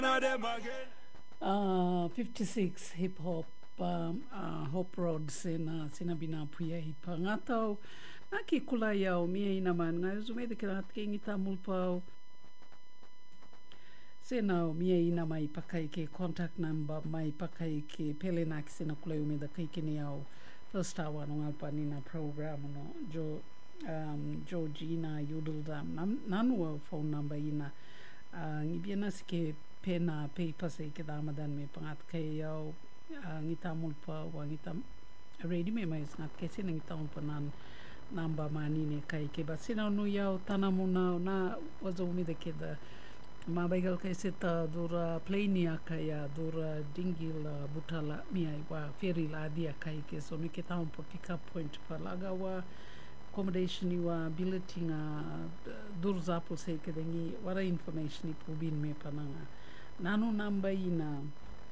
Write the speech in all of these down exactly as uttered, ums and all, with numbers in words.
Uh, fifty-six hip hop um, uh, hop rod sena sinabina puya hipa ngatau naki kula yao mia ina man ngai zume de kira tkengi tamul pau sena mia ina mai pakai ke contact number mai pakai ke pele na ki sena kula ume da kai kini yao first hour no alpa nina program no jo um, Georgina Yudeldam nam nanu phone number ina uh, ngibiana sike pena paper se ke dama dan me pangat kay yau uh, ngita mulpa wa ngita ready me mais ngat ke sin ngita mulpa nan namba mani ne kai ke basina no yau tanamuna na wazo umi de ke da ma baigal kai seta dura plainia kaya dura dingil uh, butala mia wa ferry la dia kai ke so me ke ta un pick up point palaga wa accommodation wa ability nga dur zapo se ke dengi wara information ipu bin me pananga nanu number ina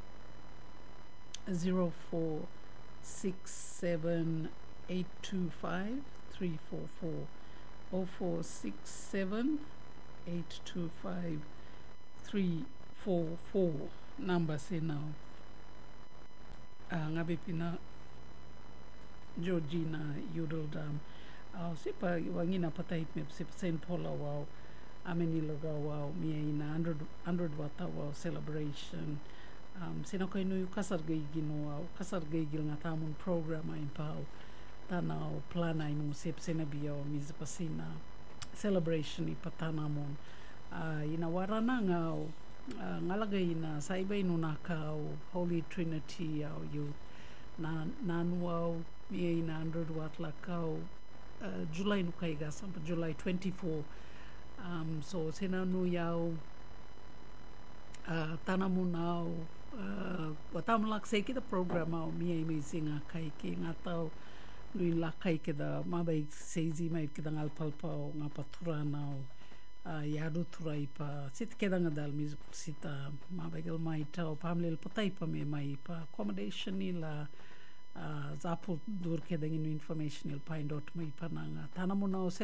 zero four six seven eight two five three four four zero four six seven eight two five three four four number say now uh, ngabe pina Georgina Yudeldam au sipa wangina patai me sipa Saint Paula wow ameni loga wow mia ina one hundred wata wow celebration um sino kai no kasar geigi no wow kasar geigi nga tamun program ai pau tanau plana ai mo sip sena bio mis pasina celebration i patana mon uh, ina warana nga uh, ngalaga ina saibai no nakau Holy Trinity au you na nanu wow mia ina one hundred wat lakau uh, July no kai ga sampa July twenty-fourth um so sena no yau uh, tanamu nau uh, watamlak sei ki the program au mia mi singa kai ki ngatau lui la kai ki da mabai seizi mai ki da ngalpalpa nga patura nau uh, yadu turai pa sit ke da ngadal mi sita mabai gal mai tau pamlel patai pa me mai pa accommodation ni la uh, zapu dur ke da information il find out mai pa nga tanamu nau